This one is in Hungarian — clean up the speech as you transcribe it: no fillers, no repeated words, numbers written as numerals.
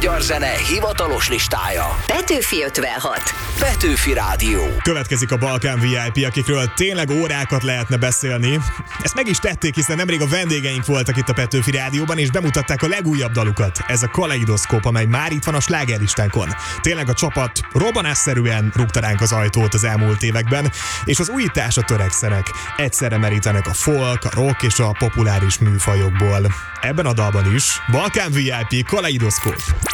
magyar zene hivatalos listája. Petőfi 56. Petőfi Rádió. Következik a Balkán VIP, akikről tényleg órákat lehetne beszélni. Ezt meg is tették, hiszen nemrég a vendégeink voltak itt a Petőfi Rádióban, és bemutatták a legújabb dalukat. Ez a Kaleidoszkóp, amely már itt van a slágerlistánkon. Tényleg a csapat robbanásszerűen rúgta ránk az ajtót az elmúlt években, és az újításra törekszenek. Egyszerre merítenek a folk, a rock és a populáris műfajokból. Ebben a dalban is Balkán VIP, Kaleidoszkóp.